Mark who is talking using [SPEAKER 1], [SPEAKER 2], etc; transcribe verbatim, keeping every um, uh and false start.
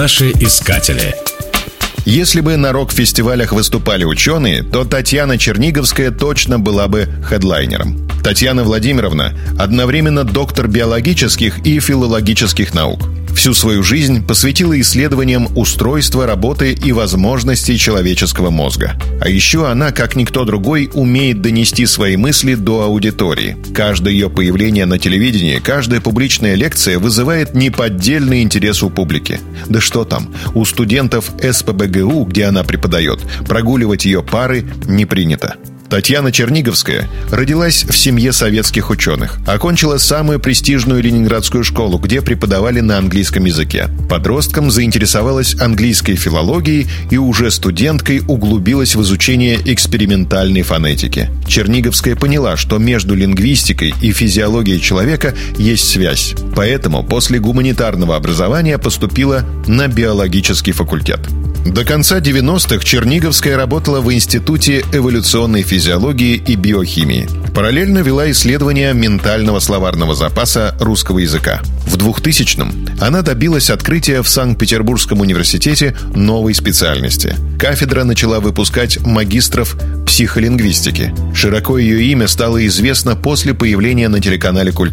[SPEAKER 1] Наши искатели.
[SPEAKER 2] Если бы на рок-фестивалях выступали ученые, то Татьяна Черниговская точно была бы хедлайнером. Татьяна Владимировна одновременно доктор биологических и филологических наук. Всю свою жизнь посвятила исследованиям устройства, работы и возможностей человеческого мозга. А еще она, как никто другой, умеет донести свои мысли до аудитории. Каждое ее появление на телевидении, каждая публичная лекция вызывает неподдельный интерес у публики. Да что там, у студентов эс пэ бэ гэ у, где она преподает, прогуливать ее пары не принято. Татьяна Черниговская родилась в семье советских ученых. Окончила самую престижную ленинградскую школу, где преподавали на английском языке. Подростком заинтересовалась английской филологией и уже студенткой углубилась в изучение экспериментальной фонетики. Черниговская поняла, что между лингвистикой и физиологией человека есть связь. Поэтому после гуманитарного образования поступила на биологический факультет. До конца девяностых Черниговская работала в Институте эволюционной физиологии и биохимии. Параллельно вела исследования ментального словарного запаса русского языка. В двухтысячном она добилась открытия в Санкт-Петербургском университете новой специальности. Кафедра начала выпускать магистров психолингвистики. Широко ее имя стало известно после появления на телеканале «Культура».